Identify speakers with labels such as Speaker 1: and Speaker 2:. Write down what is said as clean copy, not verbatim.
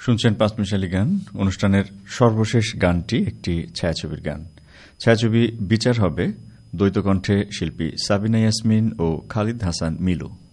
Speaker 1: শুনছেন পাঁচমিশালী গান। অনুষ্ঠানের সর্বশেষ গানটি একটি ছায়াছবির গান। ছায়াছবি বিচার হবে দ্বৈত কণ্ঠে শিল্পী সাবিনা ইয়াসমিন ও খালিদ হাসান মিলু।